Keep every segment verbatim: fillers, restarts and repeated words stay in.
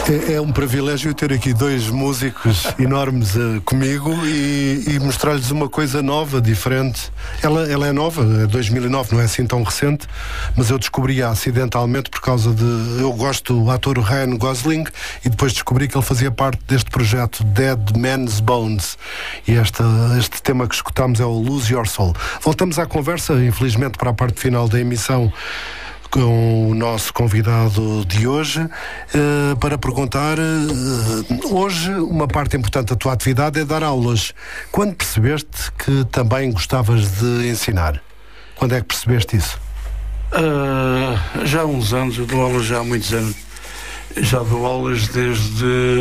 É, é um privilégio ter aqui dois músicos enormes uh, comigo e, e mostrar-lhes uma coisa nova, diferente. Ela, ela é nova, é dois mil e nove, não é assim tão recente, mas eu descobri-a acidentalmente por causa de... Eu gosto do ator Ryan Gosling e depois descobri que ele fazia parte deste projeto Dead Man's Bones. E esta, este tema que escutámos é o Lose Your Soul. Voltamos à conversa, infelizmente, para a parte final da emissão, com o nosso convidado de hoje, uh, para perguntar, uh, hoje uma parte importante da tua atividade é dar aulas. Quando percebeste que também gostavas de ensinar? Quando é que percebeste isso? Uh, já há uns anos, eu dou aulas já há muitos anos. Já dou aulas desde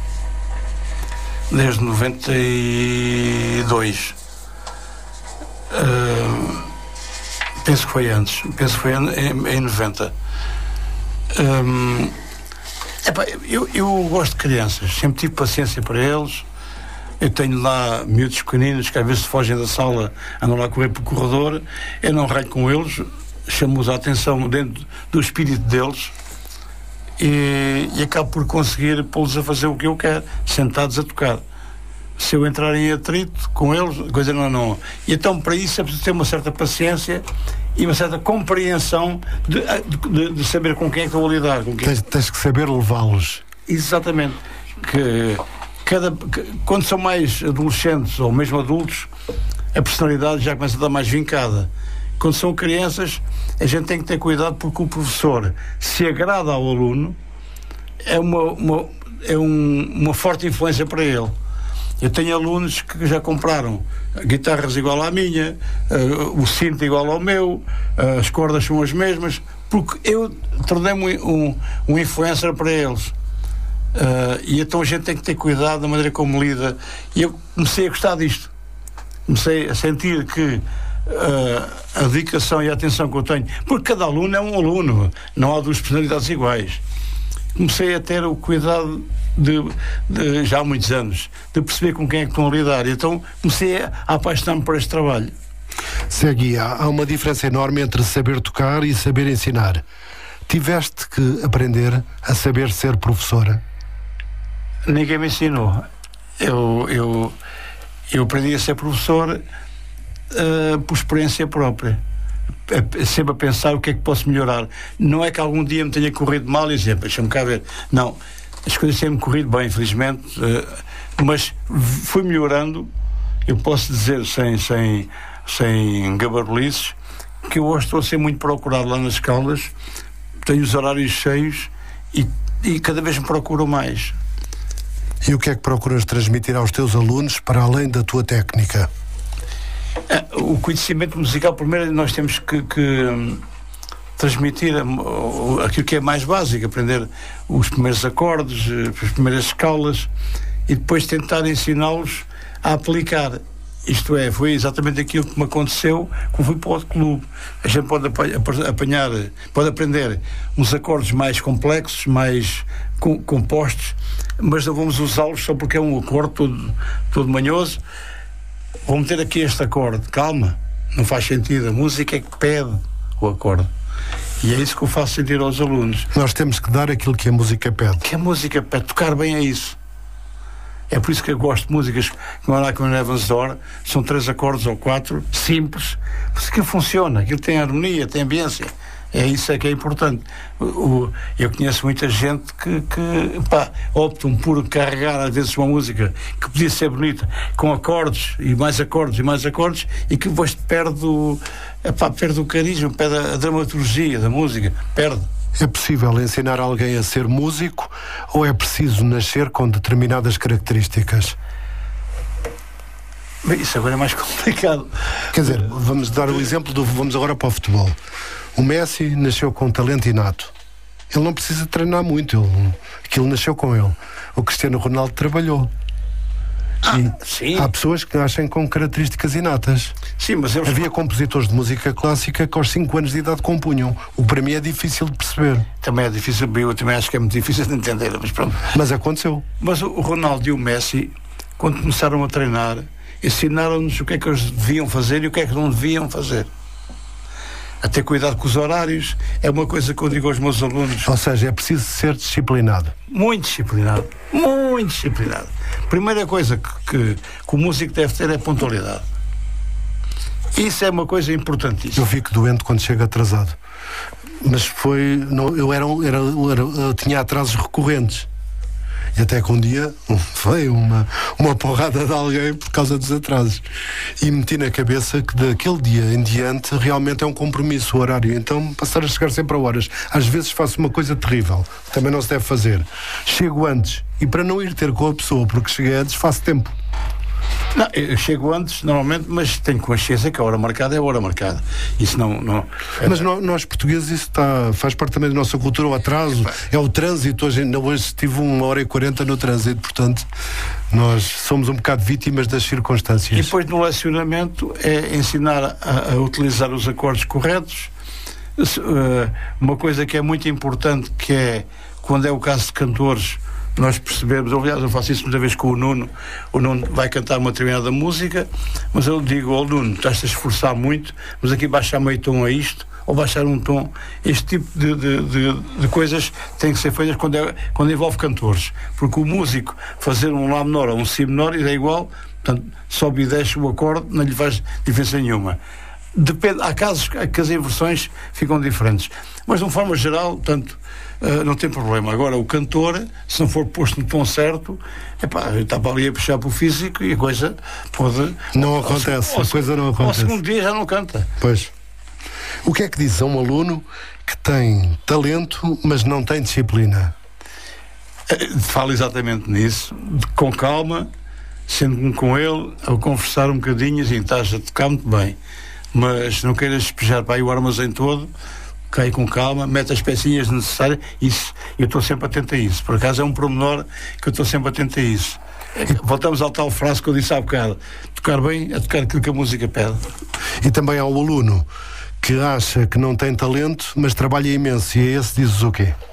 desde noventa e dois. Uh, Penso que foi antes, penso que foi em, em noventa. Hum, epá, eu, eu gosto de crianças, sempre tive paciência para eles. Eu tenho lá miúdos pequeninos que às vezes fogem da sala, andam lá a correr pelo corredor. Eu não ralho com eles, chamo-os a atenção dentro do espírito deles e, e acabo por conseguir pô-los a fazer o que eu quero, sentados a tocar. Se eu entrar em atrito com eles, a coisa não, não. E então, para isso, é preciso ter uma certa paciência e uma certa compreensão de, de, de saber com quem é que estou a lidar. Com quem... tens, tens que saber levá-los. Exatamente. Que, cada, que, quando são mais adolescentes ou mesmo adultos, a personalidade já começa a dar mais vincada. Quando são crianças, a gente tem que ter cuidado porque o professor se agrada ao aluno, é uma, uma, é um, uma forte influência para ele. Eu tenho alunos que já compraram guitarras igual à minha, uh, o cinto igual ao meu, uh, as cordas são as mesmas, porque eu tornei-me um, um influencer para eles. Uh, e então a gente tem que ter cuidado da maneira como lida. E eu comecei a gostar disto. Comecei a sentir que uh, a dedicação e a atenção que eu tenho, porque cada aluno é um aluno, não há duas personalidades iguais. Comecei a ter o cuidado de, de, já há muitos anos, de perceber com quem é que estão a lidar. Então comecei a, a apaixonar-me por este trabalho. Segui, há, há uma diferença enorme entre saber tocar e saber ensinar. Tiveste que aprender a saber ser professora? Ninguém me ensinou. Eu, eu, eu aprendi a ser professor uh, por experiência própria. Sempre a pensar o que é que posso melhorar. Não é que algum dia me tenha corrido mal e dizer, deixa-me cá ver. Não, as coisas têm-me corrido bem, infelizmente, mas fui melhorando. Eu posso dizer, sem, sem, sem gabarulices, que eu hoje estou a ser muito procurado lá nas Caldas, tenho os horários cheios e, e cada vez me procuro mais. E o que é que procuras transmitir aos teus alunos para além da tua técnica? O conhecimento musical, primeiro nós temos que, que um, transmitir um, aquilo que é mais básico, aprender os primeiros acordes, as primeiras escalas e depois tentar ensiná-los a aplicar. Isto é, foi exatamente aquilo que me aconteceu quando fui para o outro clube. A gente pode apanhar, pode aprender uns acordes mais complexos, mais com, compostos, mas não vamos usá-los só porque é um acorde todo, todo manhoso. Vou meter aqui este acorde, calma, não faz sentido, a música é que pede o acorde. E é isso que eu faço sentir aos alunos. Nós temos que dar aquilo que a música pede. Que a música pede, tocar bem é isso. É por isso que eu gosto de músicas como a Like an Heaven's Door, são três acordes ou quatro, simples, mas aquilo funciona, aquilo tem harmonia, tem ambiência. É isso é que é importante. O, o, eu conheço muita gente que, que pá, optam por carregar às vezes uma música que podia ser bonita, com acordes e mais acordes e mais acordes, e que depois perde o, epá, perde o carisma, perde a, a dramaturgia da música, perde. É possível ensinar alguém a ser músico ou é preciso nascer com determinadas características? Bem, isso agora é mais complicado. Quer dizer, vamos dar o exemplo do... Vamos agora para o futebol. O Messi nasceu com talento inato. Ele não precisa treinar muito. Ele, aquilo nasceu com ele. O Cristiano Ronaldo trabalhou. Ah, e sim. Há pessoas que nascem com características inatas. Sim, mas eles... Havia compositores de música clássica que aos cinco anos de idade compunham. O que para mim é difícil de perceber. Também é difícil, eu também acho que é muito difícil de entender, mas pronto. Mas aconteceu. Mas o Ronaldo e o Messi, quando começaram a treinar, ensinaram-nos o que é que eles deviam fazer e o que é que não deviam fazer. a ter cuidado com os horários. É uma coisa que eu digo aos meus alunos. Ou seja, é preciso ser disciplinado. Muito disciplinado. Muito disciplinado. Primeira coisa que, que, que o músico deve ter é pontualidade. Isso é uma coisa importantíssima. Eu fico doente quando chego atrasado. Mas foi... Não, eu era, era, era, eu tinha atrasos recorrentes. E até que um dia veio uma, uma porrada de alguém por causa dos atrasos. E meti na cabeça que daquele dia em diante realmente é um compromisso o horário. Então passar a chegar sempre a horas. Às vezes faço uma coisa terrível, que também não se deve fazer. Chego antes. E para não ir ter com a pessoa porque cheguei antes, faço tempo. Não, eu chego antes, normalmente, mas tenho consciência que a hora marcada é a hora marcada. Isso não... não é... Mas nós, nós portugueses, isso está, faz parte também da nossa cultura, o atraso, é o trânsito. Hoje, hoje tive uma hora e quarenta no trânsito, portanto, nós somos um bocado vítimas das circunstâncias. E depois no lecionamento é ensinar a, a utilizar os acordes corretos. Uma coisa que é muito importante, que é, quando é o caso de cantores, nós percebemos, aliás eu faço isso muitas vezes com o Nuno. O Nuno vai cantar uma determinada música, mas eu digo ao Nuno, estás a esforçar muito, mas aqui baixar meio tom a isto, ou baixar um tom. Este tipo de, de, de, de coisas têm que ser feitas quando, é, quando envolve cantores, porque o músico fazer um Lá menor ou um Si menor é igual, portanto, sobe e desce o acorde, não lhe faz diferença nenhuma. Depende, há casos que as inversões ficam diferentes, mas de uma forma geral, portanto, uh, não tem problema. Agora, o cantor, se não for posto no tom certo, epá, estava ali a puxar para o físico e a coisa pode... Não acontece, ao, a coisa não acontece. Ao segundo dia já não canta. Pois. O que é que diz a um aluno que tem talento, mas não tem disciplina? Uh, falo exatamente nisso, com calma, sendo-me com ele, a conversar um bocadinho, assim, estás a tocar muito bem, mas não queiras despejar para aí o armazém todo, cai com calma, mete as pecinhas necessárias. Isso, eu estou sempre atento a isso. Por acaso é um pormenor que eu estou sempre atento a isso. Voltamos ao tal frase que eu disse há bocado: tocar bem é tocar aquilo que a música pede. E também há o aluno que acha que não tem talento, mas trabalha imenso, e a esse dizes o quê?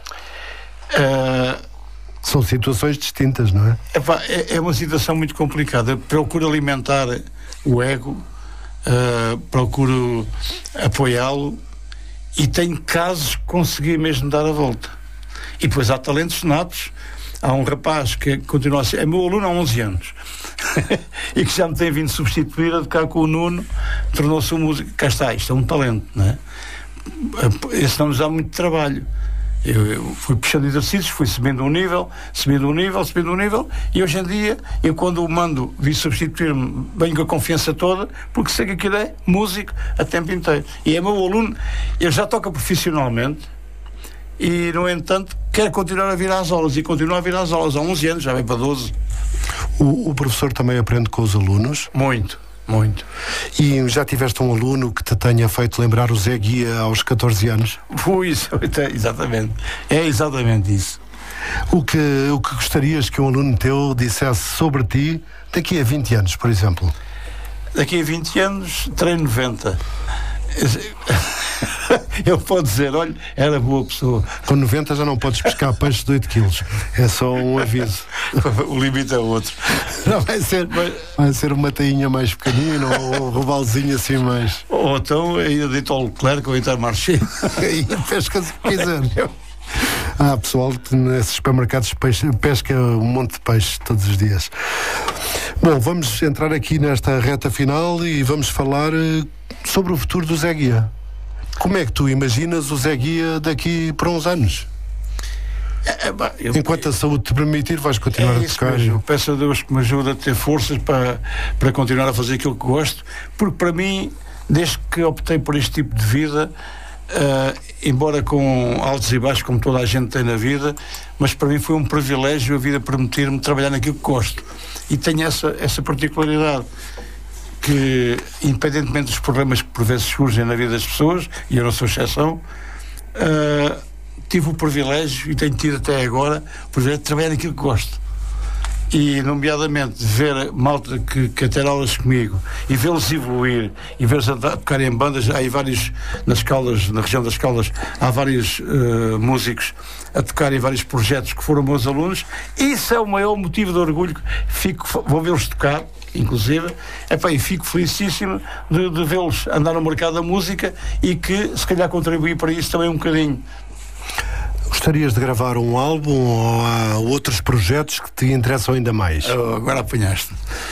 Uh, São situações distintas, não é? Epá, é, é uma situação muito complicada. Procuro alimentar o ego, Uh, procuro apoiá-lo, e tenho casos que consegui mesmo dar a volta. E depois há talentos natos. Há um rapaz que continua a ser, é meu aluno há onze anos e que já me tem vindo substituir a tocar com o Nuno, tornou-se um músico. Cá está, isto é um talento, não é? Esse não nos dá muito trabalho. Eu, eu fui puxando exercícios, fui subindo um nível, subindo um nível, subindo um nível, e hoje em dia, eu quando o mando vir substituir-me, venho com a confiança toda, porque sei que aquilo é músico a tempo inteiro. E é meu aluno, ele já toca profissionalmente, e no entanto, quer continuar a vir às aulas, e continua a vir às aulas há onze anos, já vem para doze. O, o professor também aprende com os alunos? Muito. Muito. E já tiveste um aluno que te tenha feito lembrar o Zé Guia aos catorze anos? Foi isso, exatamente. É exatamente isso. O que, o que gostarias que um aluno teu dissesse sobre ti daqui a vinte anos, por exemplo? Daqui a vinte anos, treino noventa. Ele pode dizer, olha, era boa pessoa. Com noventa já não podes pescar peixe de oito quilos. É só um aviso. O limite é outro. Não, vai ser, vai ser uma tainha mais pequenina, ou um robalzinho assim mais. Ou então ainda dito ao Leclerc ou Intermarché. E pesca se quiser. Há pessoal que nesses supermercados peixe, pesca um monte de peixe todos os dias. Bom, vamos entrar aqui nesta reta final e vamos falar sobre o futuro do Zé Guia. Como é que tu imaginas o Zé Guia daqui para uns anos? É, bah, eu, Enquanto a saúde te permitir, vais continuar é a tocar. Eu peço a Deus que me ajude a ter forças para, para continuar a fazer aquilo que gosto, porque para mim, desde que optei por este tipo de vida, uh, embora com altos e baixos como toda a gente tem na vida, mas para mim foi um privilégio a vida permitir-me trabalhar naquilo que gosto, e tenho essa, essa particularidade, que independentemente dos problemas que por vezes surgem na vida das pessoas, e eu não sou exceção, uh, tive o privilégio, e tenho tido até agora, o privilégio de trabalhar naquilo que gosto. e nomeadamente ver malta que, que ter aulas comigo e vê-los evoluir e ver-los a tocar em bandas. Há aí vários, nas Caldas, na região das Caldas, há vários uh, músicos a tocar em vários projetos que foram meus alunos. Isso é o maior motivo de orgulho. Fico, vou vê-los tocar, inclusive, epá, e fico felicíssimo de, de vê-los andar no mercado da música e que se calhar contribuir para isso também um bocadinho. Gostarias de gravar um álbum ou há outros projetos que te interessam ainda mais? Eu, agora apanhaste.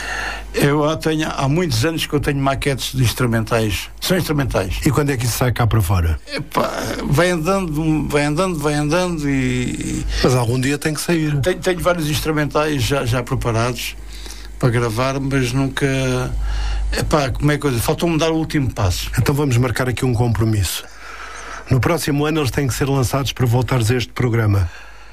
Eu tenho, há muitos anos que eu tenho maquetes de instrumentais. São instrumentais. E quando é que isso sai cá para fora? Epá, vai andando, vai andando, vai andando e... Mas algum dia tem que sair. Tenho, tenho vários instrumentais já, já preparados para gravar, mas nunca... Epá, como é que eu digo? Faltou-me dar o último passo. Então vamos marcar aqui um compromisso. No próximo ano eles têm que ser lançados para voltares a este programa.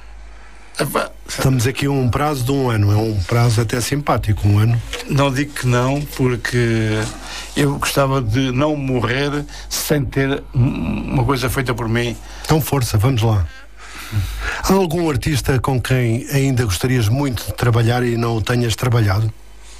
Epá, estamos aqui a um prazo de um ano. É um prazo até simpático, um ano. Não digo que não, porque eu gostava de não morrer sem ter uma coisa feita por mim. Então força, vamos lá. Há algum artista com quem ainda gostarias muito de trabalhar e não o tenhas trabalhado?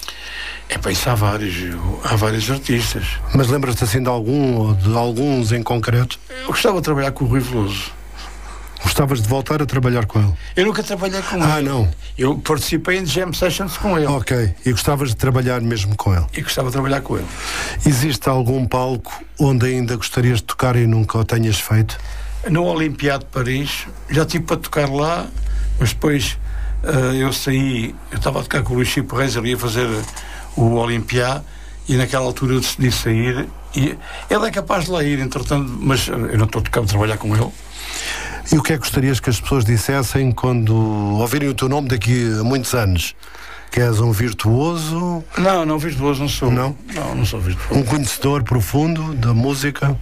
É para isso há vários, há vários artistas. Mas lembras-te assim de algum ou de alguns em concreto? Eu gostava de trabalhar com o Rui Veloso. Gostavas de voltar a trabalhar com ele? Eu nunca trabalhei com ah, ele. Ah, não? Eu participei em jam sessions com ele. Ok, e gostavas de trabalhar mesmo com ele? E gostava de trabalhar com ele. Existe algum palco onde ainda gostarias de tocar e nunca o tenhas feito? No Olimpiá de Paris, já tive para tocar lá, mas depois uh, eu saí, eu estava a tocar com o Luís Chico Reis, ele ia fazer o Olimpiá, e naquela altura eu decidi sair, e ele é capaz de lá ir, entretanto, mas eu não estou a tocar a trabalhar com ele. E o que é que gostarias que as pessoas dissessem quando ouvirem o teu nome daqui a muitos anos? Que és um virtuoso? Não, não, virtuoso não sou. Não? Não, não sou virtuoso. Um conhecedor profundo da música?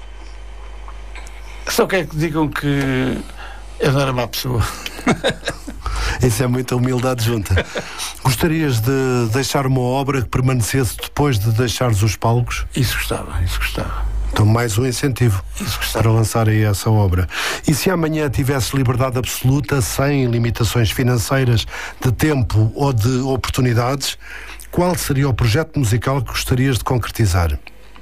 Só quero que digam que eu não era má pessoa. Isso é muita humildade junta. Gostarias de deixar uma obra que permanecesse depois de deixares os palcos? Isso gostava, isso gostava. Então mais um incentivo isso gostava. Para lançar aí essa obra. E se amanhã tivesse liberdade absoluta, sem limitações financeiras, de tempo ou de oportunidades, qual seria o projeto musical que gostarias de concretizar?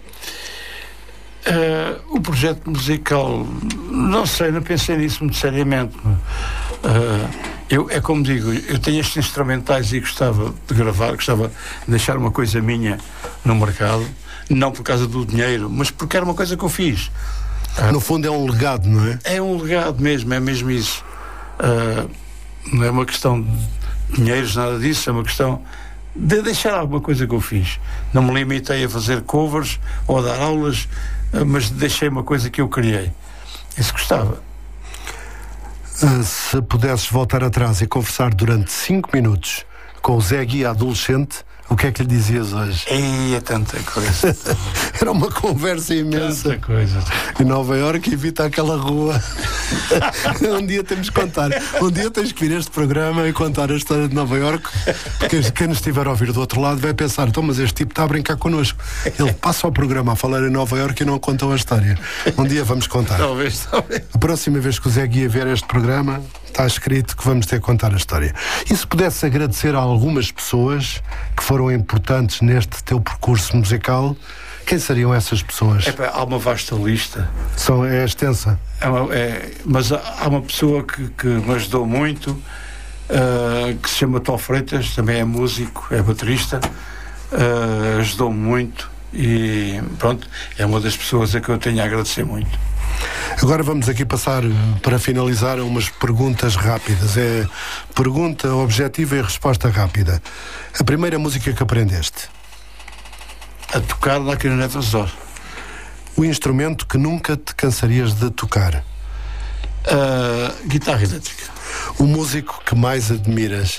Uh, o projeto musical, não sei, não pensei nisso muito seriamente. Uh, eu, é como digo, eu tenho estes instrumentais e gostava de gravar, gostava de deixar uma coisa minha no mercado, não por causa do dinheiro, mas porque era uma coisa que eu fiz. Uh, no fundo é um legado, não é? É um legado mesmo, é mesmo isso. Uh, não é uma questão de dinheiros, nada disso, é uma questão de deixar alguma coisa que eu fiz. Não me limitei a fazer covers ou a dar aulas, mas deixei uma coisa que eu criei. Isso gostava. Uh, se pudesses voltar atrás e conversar durante cinco minutos com o Zé Guia adolescente, o que é que lhe dizias hoje? Ei, é tanta coisa. Era uma conversa imensa. Tanta coisa. Em Nova Iorque, evita aquela rua. Um dia temos que contar. Um dia tens que vir a este programa e contar a história de Nova Iorque, porque quem nos estiver a ouvir do outro lado vai pensar, então, mas este tipo está a brincar connosco. Ele passa o programa a falar em Nova Iorque e não conta a história. Um dia vamos contar. Talvez, talvez. A próxima vez que o Zé Guia vier a este programa, está escrito que vamos ter que contar a história. E se pudesse agradecer a algumas pessoas que foram importantes neste teu percurso musical, quem seriam essas pessoas? É, pá, há uma vasta lista. São, é extensa. É uma, é, mas há, há uma pessoa que, que me ajudou muito, uh, que se chama Tó Freitas, também é músico, é baterista, uh, ajudou-me muito e pronto, é uma das pessoas a que eu tenho a agradecer muito. Agora vamos aqui passar, para finalizar, umas perguntas rápidas. É pergunta objetiva e resposta rápida. A primeira música que aprendeste? A tocar na Clarinete Azor. O instrumento que nunca te cansarias de tocar? Uh, guitarra elétrica. O músico que mais admiras?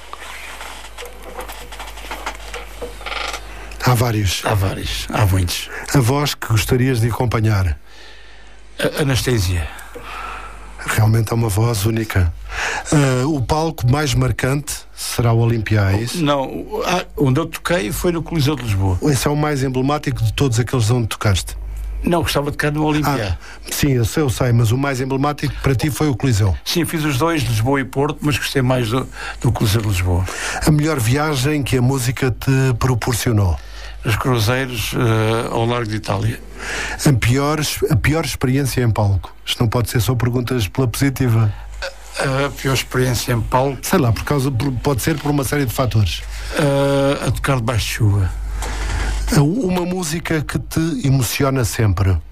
Há vários. Há vários, há muitos. A voz que gostarias de acompanhar? A Anastasia. Realmente é uma voz única. Uh, o palco mais marcante será o Olimpiá, é isso? Não, onde eu toquei foi no Coliseu de Lisboa. Esse é o mais emblemático de todos aqueles onde tocaste? Não, gostava de tocar no Olimpia. Ah, sim, eu sei, eu sei, mas o mais emblemático para ti foi o Coliseu. Sim, fiz os dois, Lisboa e Porto, mas gostei mais do, do Coliseu de Lisboa. A melhor viagem que a música te proporcionou? Os cruzeiros uh, ao largo de Itália. A pior, a pior experiência em palco? Isto não pode ser só perguntas pela positiva. A, a pior experiência em palco? Sei lá, por causa, pode ser por uma série de fatores. Uh, a tocar debaixo de chuva. Uma música que te emociona sempre? Uh,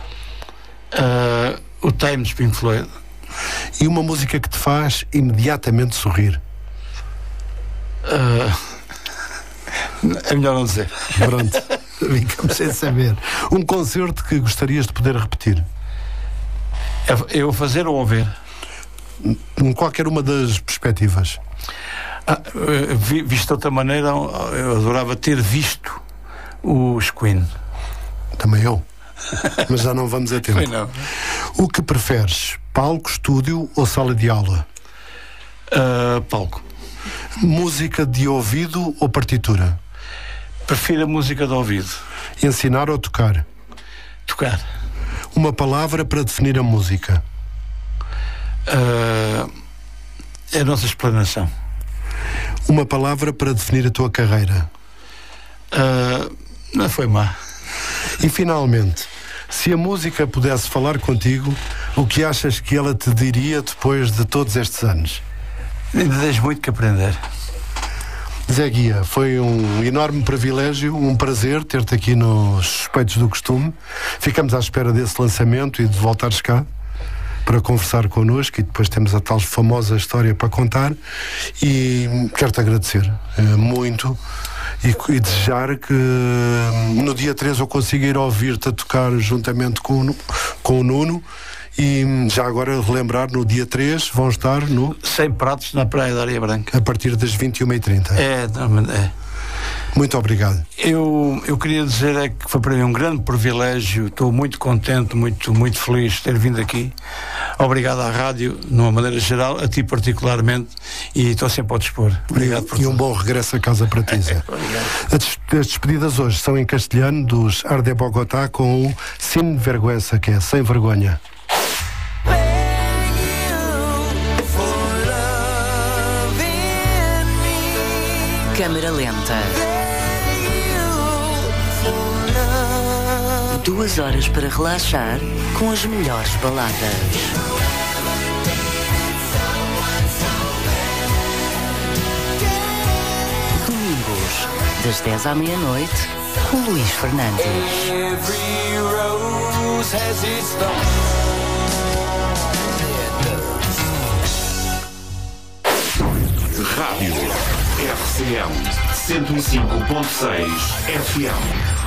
o Time de Pink Floyd. E uma música que te faz imediatamente sorrir? Uh, é melhor não dizer. Pronto, ficamos sem saber. Um concerto que gostarias de poder repetir? Eu fazer ou ouvir? Em qualquer uma das perspectivas. Ah, visto de outra maneira, eu adorava ter visto os Queen. Também eu. Mas já não vamos a tempo. Foi não. O que preferes? Palco, estúdio ou sala de aula? Uh, palco. Música de ouvido ou partitura? Prefiro a música de ouvido. Ensinar ou tocar? Tocar. Uma palavra para definir a música? Uh, é a nossa explanação. Uma palavra para definir a tua carreira? Uh, não foi má. E finalmente, se a música pudesse falar contigo, o que achas que ela te diria depois de todos estes anos? Ainda tens muito que aprender. Zé Guia, foi um enorme privilégio, um prazer ter-te aqui nos Suspeitos do Costume. Ficamos à espera desse lançamento e de voltares cá para conversar connosco, e depois temos a tal famosa história para contar. E quero-te agradecer uh, muito e, e desejar que uh, no dia três eu consiga ir ouvir-te a tocar juntamente com, com o Nuno. E já agora relembrar, no dia três vão estar no... Sem pratos na Praia da Areia Branca. A partir das vinte e uma e trinta. É, é. Muito obrigado. Eu, eu queria dizer é que foi para mim um grande privilégio. Estou muito contente, muito, muito feliz de ter vindo aqui. Obrigado à rádio, de uma maneira geral, a ti particularmente, e estou sempre ao dispor. Obrigado por E tudo. um bom regresso a casa para ti, Zé. As despedidas hoje são em castelhano dos Arde Bogotá com o Sin Vergüenza, que é sem vergonha. Câmara lenta. Duas horas para relaxar com as melhores baladas. Domingos, das dez à meia-noite, com Luís Fernandes. Rádio R C M cento e cinco ponto seis F M.